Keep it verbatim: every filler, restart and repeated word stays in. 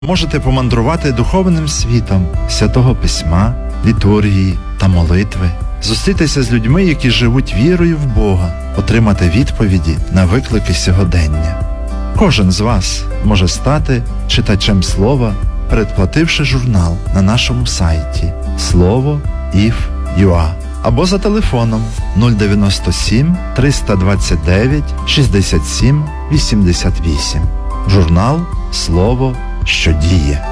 Можете помандрувати духовним світом Святого Письма, літургії та молитви, зустрітися з людьми, які живуть вірою в Бога, отримати відповіді на виклики сьогодення. Кожен з вас може стати читачем Слова, передплативши журнал на нашому сайті слово точка ай эф точка ю а або за телефоном нуль дев'яносто сім триста двадцять дев'ять шістдесят сім вісімдесят вісім. Журнал «Слово, що діє».